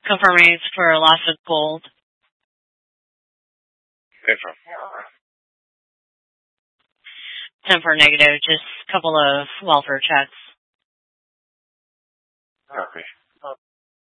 Confirming it's for loss of gold. Confirm. 10 for negative, just a couple of welfare checks. Copy.